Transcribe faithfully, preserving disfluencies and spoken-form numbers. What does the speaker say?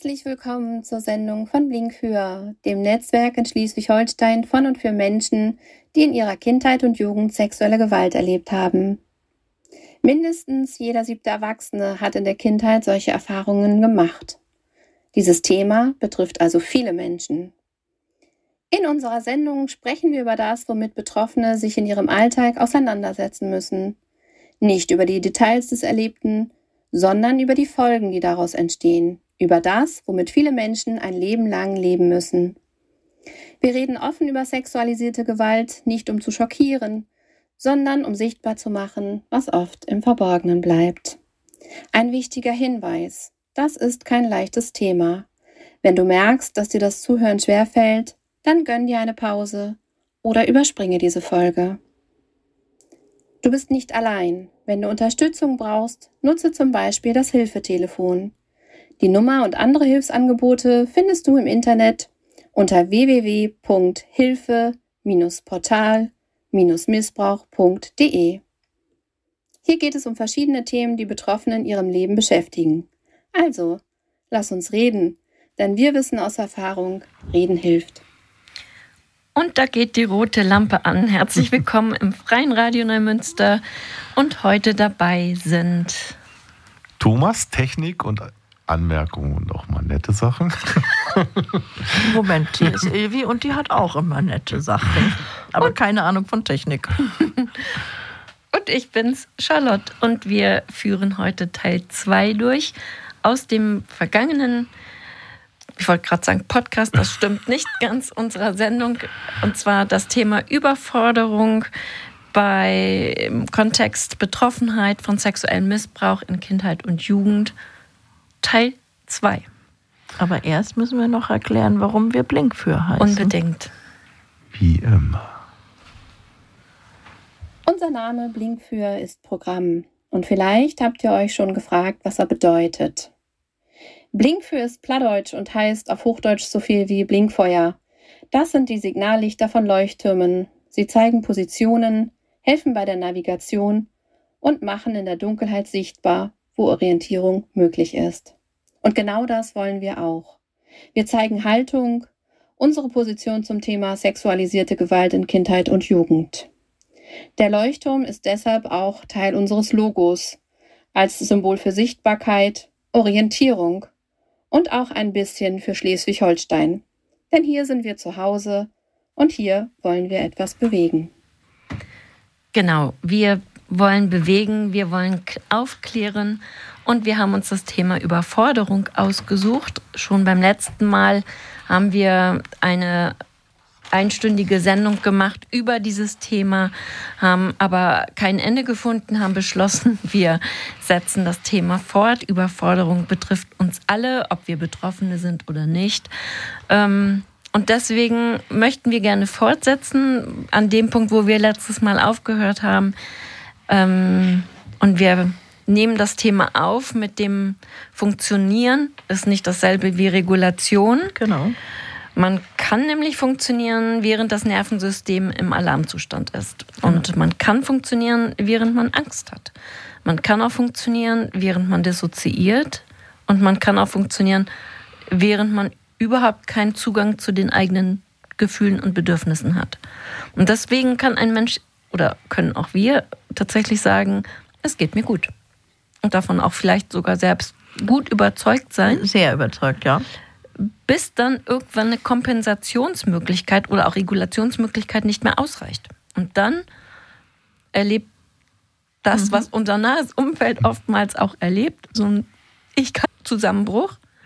Herzlich willkommen zur Sendung von Blink für, dem Netzwerk in Schleswig-Holstein von und für Menschen, die in ihrer Kindheit und Jugend sexuelle Gewalt erlebt haben. Mindestens jeder siebte Erwachsene hat in der Kindheit solche Erfahrungen gemacht. Dieses Thema betrifft also viele Menschen. In unserer Sendung sprechen wir über das, womit Betroffene sich in ihrem Alltag auseinandersetzen müssen. Nicht über die Details des Erlebten, sondern über die Folgen, die daraus entstehen. Über das, womit viele Menschen ein Leben lang leben müssen. Wir reden offen über sexualisierte Gewalt, nicht um zu schockieren, sondern um sichtbar zu machen, was oft im Verborgenen bleibt. Ein wichtiger Hinweis: Das ist kein leichtes Thema. Wenn du merkst, dass dir das Zuhören schwerfällt, dann gönn dir eine Pause oder überspringe diese Folge. Du bist nicht allein. Wenn du Unterstützung brauchst, nutze zum Beispiel das Hilfetelefon. Die Nummer und andere Hilfsangebote findest du im Internet unter w w w punkt hilfe portal missbrauch punkt d e. Hier geht es um verschiedene Themen, die Betroffene in ihrem Leben beschäftigen. Also, lass uns reden, denn wir wissen aus Erfahrung, reden hilft. Und da geht die rote Lampe an. Herzlich willkommen im Freien Radio Neumünster. Und heute dabei sind Thomas, Technik und Anmerkungen und auch mal nette Sachen. Moment, hier ist Ilvi und die hat auch immer nette Sachen. Aber und keine Ahnung von Technik. Und ich bin's, Charlotte. Und wir führen heute Teil zwei durch aus dem vergangenen, ich wollte gerade sagen Podcast, das stimmt nicht ganz, unserer Sendung. Und zwar das Thema Überforderung bei im Kontext Betroffenheit von sexuellem Missbrauch in Kindheit und Jugend. Teil zwei. Aber erst müssen wir noch erklären, warum wir Blink für heißen. Unbedingt. Wie immer. Unser Name Blink für ist Programm. Und vielleicht habt ihr euch schon gefragt, was er bedeutet. Blink für ist Plattdeutsch und heißt auf Hochdeutsch so viel wie Blinkfeuer. Das sind die Signallichter von Leuchttürmen. Sie zeigen Positionen, helfen bei der Navigation und machen in der Dunkelheit sichtbar, wo Orientierung möglich ist. Und genau das wollen wir auch. Wir zeigen Haltung, unsere Position zum Thema sexualisierte Gewalt in Kindheit und Jugend. Der Leuchtturm ist deshalb auch Teil unseres Logos, als Symbol für Sichtbarkeit, Orientierung und auch ein bisschen für Schleswig-Holstein. Denn hier sind wir zu Hause und hier wollen wir etwas bewegen. Genau, wir wollen bewegen, wir wollen aufklären und wir haben uns das Thema Überforderung ausgesucht. Schon beim letzten Mal haben wir eine einstündige Sendung gemacht über dieses Thema, haben aber kein Ende gefunden, haben beschlossen, wir setzen das Thema fort. Überforderung betrifft uns alle, ob wir Betroffene sind oder nicht. Und deswegen möchten wir gerne fortsetzen an dem Punkt, wo wir letztes Mal aufgehört haben. Und wir nehmen das Thema auf mit dem Funktionieren. Ist nicht dasselbe wie Regulation. Genau. Man kann nämlich funktionieren, während das Nervensystem im Alarmzustand ist. Und genau. Man kann funktionieren, während man Angst hat. Man kann auch funktionieren, während man dissoziiert. Und man kann auch funktionieren, während man überhaupt keinen Zugang zu den eigenen Gefühlen und Bedürfnissen hat. Und deswegen kann ein Mensch, oder können auch wir tatsächlich sagen, es geht mir gut. Und davon auch vielleicht sogar selbst gut überzeugt sein. Sehr überzeugt, ja. Bis dann irgendwann eine Kompensationsmöglichkeit oder auch Regulationsmöglichkeit nicht mehr ausreicht. Und dann erlebt das, mhm. was unser nahes Umfeld oftmals auch erlebt, so ein Ich-Zusammenbruch.